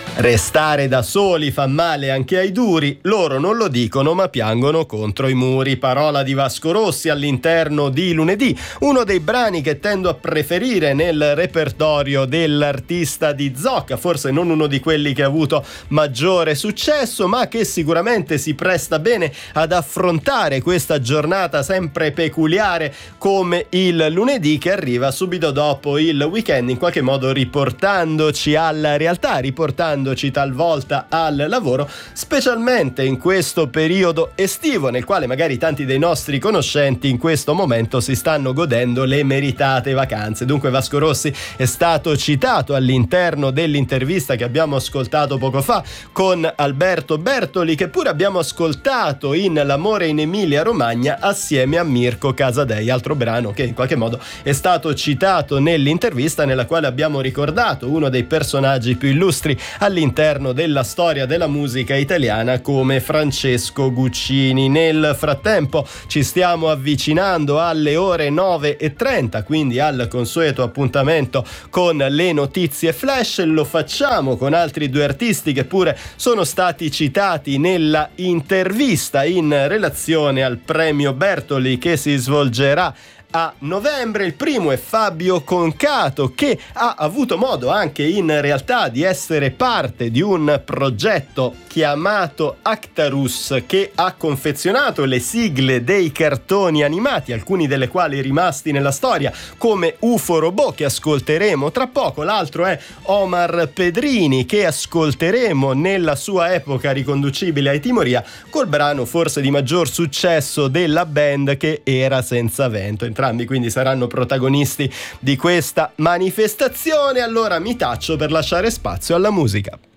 Restare da soli fa male anche ai duri, loro non lo dicono ma piangono contro i muri. Parola di Vasco Rossi all'interno di Lunedì, uno dei brani che tendo a preferire nel repertorio dell'artista di Zocca, forse non uno di quelli che ha avuto maggiore successo, ma che sicuramente si presta bene ad affrontare questa giornata sempre peculiare come il lunedì, che arriva subito dopo il weekend, in qualche modo riportandoci alla realtà, riportandoci talvolta al lavoro, specialmente in questo periodo estivo nel quale magari tanti dei nostri conoscenti in questo momento si stanno godendo le meritate vacanze. Dunque Vasco Rossi è stato citato all'interno dell'intervista che abbiamo ascoltato poco fa con Alberto Bertoli, che pure abbiamo ascoltato in L'amore in Emilia Romagna assieme a Mirko Casadei, altro brano che in qualche modo è stato citato nell'intervista, nella quale abbiamo ricordato uno dei personaggi più illustri all'interno della storia della musica italiana come Francesco Guccini. Nel frattempo ci stiamo avvicinando alle ore 9:30, quindi al consueto appuntamento con le notizie flash. Lo facciamo con altri due artisti che pure sono stati citati nella intervista in relazione al premio Bertoli che si svolgerà a novembre. Il primo è Fabio Concato, che ha avuto modo anche in realtà di essere parte di un progetto chiamato Actarus, che ha confezionato le sigle dei cartoni animati, alcuni delle quali rimasti nella storia come UFO Robot, che ascolteremo tra poco. L'altro è Omar Pedrini, che ascolteremo nella sua epoca riconducibile ai Timoria col brano forse di maggior successo della band, che era Senza Vento. Entrambi quindi saranno protagonisti di questa manifestazione. Allora mi taccio per lasciare spazio alla musica.